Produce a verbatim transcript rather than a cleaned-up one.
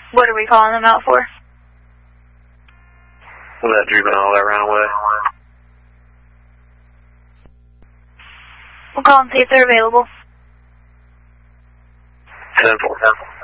What are we calling them out for? That juvenile that ran away. We'll call and see if they're available. ten four.